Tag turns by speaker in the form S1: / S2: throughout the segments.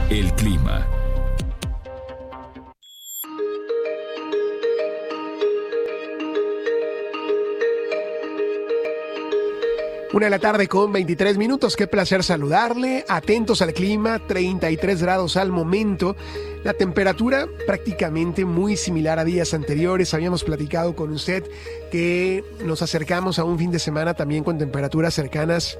S1: El clima.
S2: Una de la tarde con 23 minutos. Qué placer saludarle. Atentos al clima, 33 grados al momento. La temperatura prácticamente muy similar a días anteriores. Habíamos platicado con usted que nos acercamos a un fin de semana también con temperaturas cercanas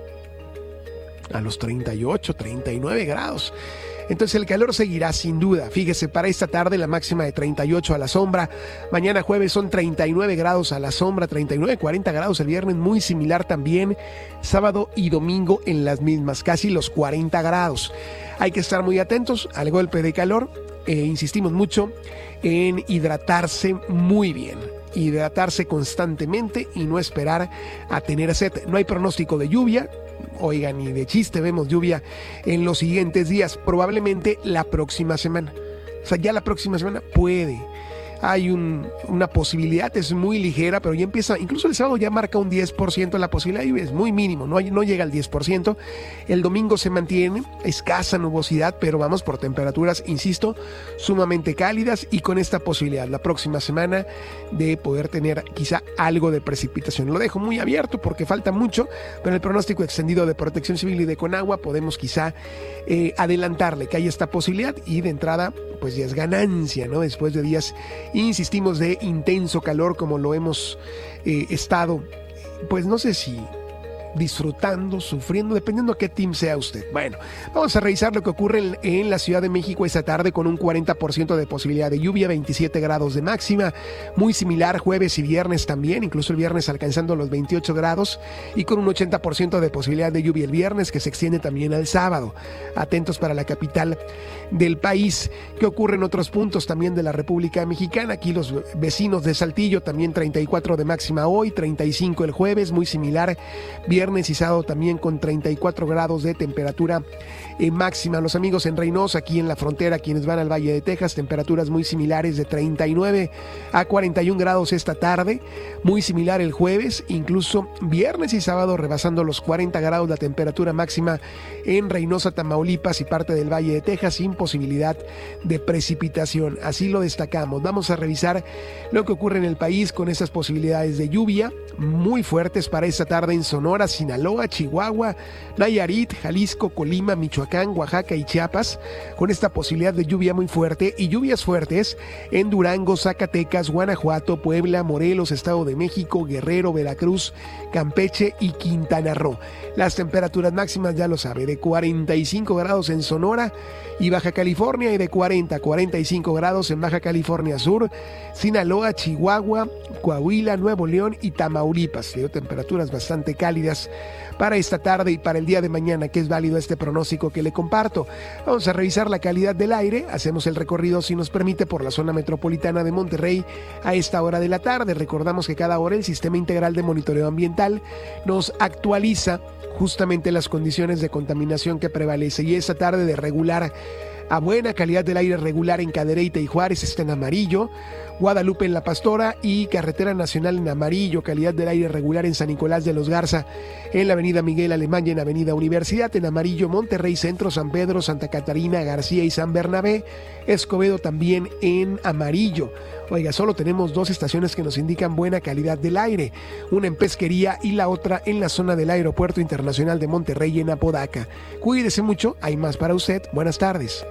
S2: a los 38, 39 grados. Entonces el calor seguirá sin duda. Fíjese, para esta tarde la máxima de 38 a la sombra. Mañana jueves son 39 grados a la sombra, 39, 40 grados el viernes, muy similar también. Sábado y domingo en las mismas, casi los 40 grados. Hay que estar muy atentos al golpe de calor. Insistimos mucho en hidratarse muy bien. Hidratarse constantemente y no esperar a tener sed. No hay pronóstico de lluvia. Oigan, ni de chiste vemos lluvia en los siguientes días, probablemente la próxima semana. O sea, ya la próxima semana puede. Hay una posibilidad, es muy ligera, pero ya empieza, incluso el sábado ya marca un 10% la posibilidad y es muy mínimo, no llega al 10%. El domingo se mantiene, escasa nubosidad, pero vamos por temperaturas, insisto, sumamente cálidas y con esta posibilidad la próxima semana de poder tener quizá algo de precipitación. Lo dejo muy abierto porque falta mucho, pero el pronóstico extendido de Protección Civil y de Conagua podemos quizá adelantarle que hay esta posibilidad y de entrada pues ya es ganancia, ¿no? Después de días, insistimos, de intenso calor como lo hemos estado, pues no sé si disfrutando, sufriendo, dependiendo a qué team sea usted. Bueno, vamos a revisar lo que ocurre en la Ciudad de México esta tarde con un 40% de posibilidad de lluvia, 27 grados de máxima, muy similar jueves y viernes también, incluso el viernes alcanzando los 28 grados y con un 80% de posibilidad de lluvia el viernes que se extiende también al sábado. Atentos para la capital del país. ¿Qué ocurre en otros puntos también de la República Mexicana? Aquí los vecinos de Saltillo también 34 de máxima hoy, 35 el jueves, muy similar viernes y sábado también con 34 grados de temperatura máxima. Los amigos en Reynosa, aquí en la frontera, quienes van al Valle de Texas, temperaturas muy similares de 39 a 41 grados esta tarde, muy similar el jueves, incluso viernes y sábado rebasando los 40 grados la temperatura máxima en Reynosa, Tamaulipas y parte del Valle de Texas, sin posibilidad de precipitación. Así lo destacamos. Vamos a revisar lo que ocurre en el país con esas posibilidades de lluvia muy fuertes para esta tarde en Sonora, Sinaloa, Chihuahua, Nayarit, Jalisco, Colima, Michoacán, Oaxaca y Chiapas, con esta posibilidad de lluvia muy fuerte y lluvias fuertes en Durango, Zacatecas, Guanajuato, Puebla, Morelos, Estado de México, Guerrero, Veracruz, Campeche y Quintana Roo. Las temperaturas máximas ya lo sabe, de 45 grados en Sonora y Baja California y de 40 a 45 grados en Baja California Sur, Sinaloa, Chihuahua, Coahuila, Nuevo León y Tamaulipas. Temperaturas bastante cálidas para esta tarde y para el día de mañana, que es válido este pronóstico que le comparto. Vamos a revisar la calidad del aire. Hacemos el recorrido, si nos permite, por la zona metropolitana de Monterrey a esta hora de la tarde. Recordamos que cada hora el Sistema Integral de Monitoreo Ambiental nos actualiza justamente las condiciones de contaminación que prevalece, y esta tarde de regular a buena calidad del aire regular en Cadereyta y Juárez está en amarillo, Guadalupe en La Pastora y Carretera Nacional en amarillo, calidad del aire regular en San Nicolás de los Garza, en la avenida Miguel Alemán y en avenida Universidad, en amarillo Monterrey Centro, San Pedro, Santa Catarina, García y San Bernabé, Escobedo también en amarillo. Oiga, solo tenemos dos estaciones que nos indican buena calidad del aire, una en Pesquería y la otra en la zona del Aeropuerto Internacional de Monterrey en Apodaca. Cuídese mucho, hay más para usted. Buenas tardes.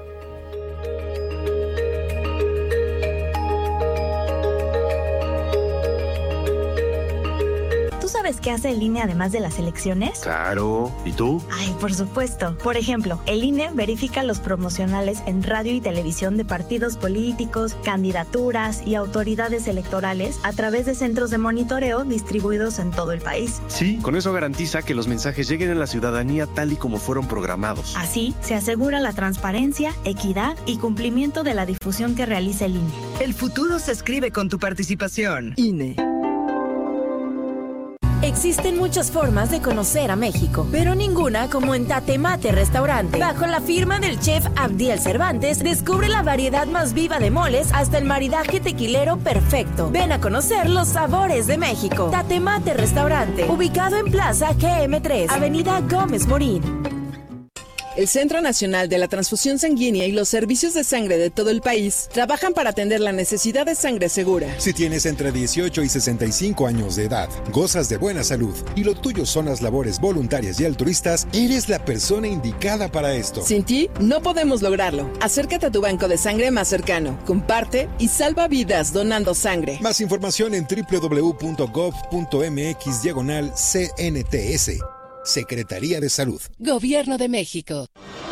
S3: ¿Sabes qué hace el INE además de las elecciones?
S4: Claro, ¿y tú?
S3: Ay, por supuesto. Por ejemplo, el INE verifica los promocionales en radio y televisión de partidos políticos, candidaturas y autoridades electorales a través de centros de monitoreo distribuidos en todo el país.
S4: Sí, con eso garantiza que los mensajes lleguen a la ciudadanía tal y como fueron programados.
S3: Así, se asegura la transparencia, equidad y cumplimiento de la difusión que realiza el INE.
S5: El futuro se escribe con tu participación. INE.
S6: Existen muchas formas de conocer a México, pero ninguna como en Tatemate Restaurante. Bajo la firma del chef Abdiel Cervantes, descubre la variedad más viva de moles hasta el maridaje tequilero perfecto. Ven a conocer los sabores de México. Tatemate Restaurante, ubicado en Plaza GM3, Avenida Gómez Morín.
S1: El Centro Nacional de la Transfusión Sanguínea y los servicios de sangre de todo el país trabajan para atender la necesidad de sangre segura.
S7: Si tienes entre 18 y 65 años de edad, gozas de buena salud y lo tuyo son las labores voluntarias y altruistas, eres la persona indicada para esto.
S1: Sin ti, no podemos lograrlo. Acércate a tu banco de sangre más cercano, comparte y salva vidas donando sangre.
S7: Más información en www.gov.mx/CNTS. Secretaría de Salud.
S8: Gobierno de México.